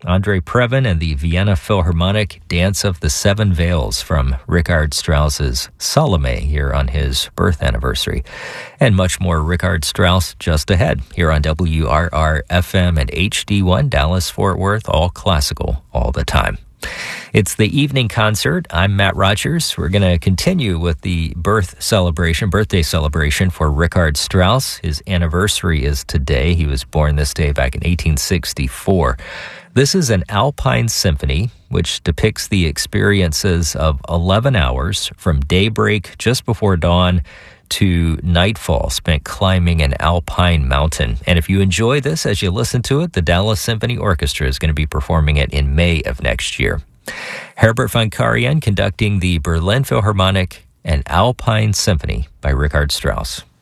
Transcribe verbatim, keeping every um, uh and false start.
Andre Previn and the Vienna Philharmonic Dance of the Seven Veils from Richard Strauss's Salome here on his birth anniversary. And much more Richard Strauss just ahead here on W R R F M and H D one Dallas-Fort Worth, all classical all the time. It's the evening concert. I'm Matt Rogers. We're going to continue with the birth celebration, birthday celebration for Richard Strauss. His anniversary is today. He was born this day back in eighteen sixty-four. This is an Alpine symphony, which depicts the experiences of eleven hours from daybreak just before dawn to nightfall spent climbing an alpine mountain. And if you enjoy this as you listen to it, the Dallas Symphony Orchestra is going to be performing it in May of next year. Herbert von Karajan conducting the Berlin Philharmonic and Alpine Symphony by Richard Strauss.